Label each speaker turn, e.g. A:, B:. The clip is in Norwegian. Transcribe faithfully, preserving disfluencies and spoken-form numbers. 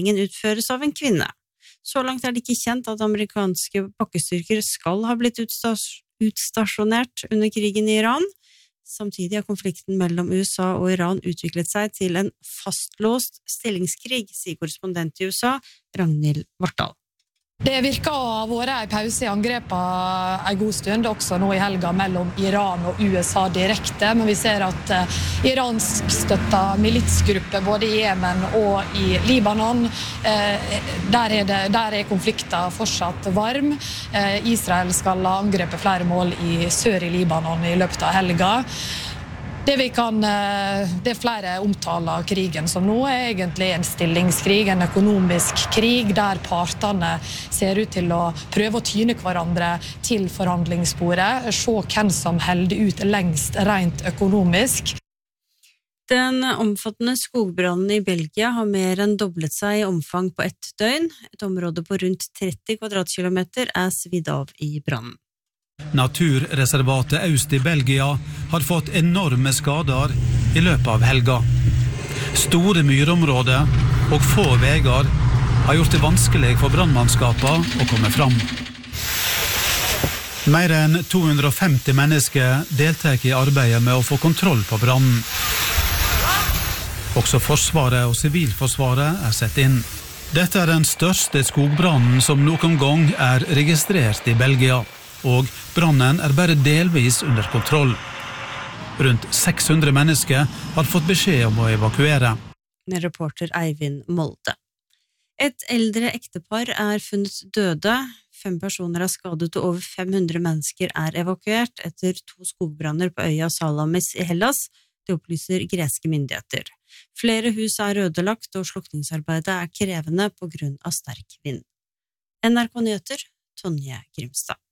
A: utføres av en kvinne. Så langt er det ikke kjent at amerikanske bakkestyrker skal ha blitt utstas- utstasjonert under krigen i Iran. Samtidig har konflikten mellom U S A og Iran utviklet seg til en fastlåst stillingskrig, sier korrespondent i U S A, Ragnhild Vartdal.
B: Det virker å ha vært en pause i angrepet en god stund, også nå i helga mellom Iran og U S A direkte, men vi ser at eh, iransk støttet militsgrupper både i Jemen og i Libanon, eh, der, er det, der er konflikten fortsatt varm. Eh, Israel skal ha angrepet flere mål i sør i Libanon i løpet av helga. Det vi kan, det flere omtaler krigen som nå er egentlig en stillingskrig, en økonomisk krig, der partene ser ut til å prøve å tyne hverandre til forhandlingsbordet, se hvem som holder ut lengst rent økonomisk.
A: Den omfattende skogbrannen i Belgia har mer enn doblet seg i omfang på ett døgn. Et område på rundt tretti kvadratkilometer er svidd av i brannen.
C: Naturreservatet Aust i Belgia har fått enorme skader i løpet av helga. Store myrområder og få veier har gjort det vanskelig for brannmannskapene å komme fram. Mer enn to hundre og femti mennesker deltar i arbeidet med å få kontroll på brannen. Også Forsvaret og Sivilforsvaret er sett inn. Dette er den største skogbrannen som noen gang er registrert i Belgia. Og brannen er bare delvis under kontroll. Rundt seks hundre mennesker har fått beskjed om å evakuere.
A: Reporter Eivind Molde. Et eldre ektepar er funnet døde. Fem personer er skadet og over fem hundre mennesker er evakuert etter to skogbranner på øya Salamis i Hellas. Det opplyser greske myndigheter. Flere hus er ødelagt og slukningsarbeidet er krevende på grunn av sterk vind. N R K Nyheter, Tonje Grimstad.